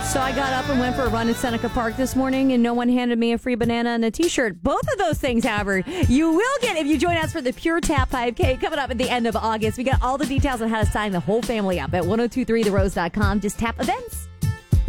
So I got up and went for a run in Seneca Park this morning, and no one handed me a free banana and a T-shirt. Both of those things, however, you will get if you join us for the Pure Tap 5K coming up at the end of August. We got all the details on how to sign the whole family up at 1023therose.com. Just tap events.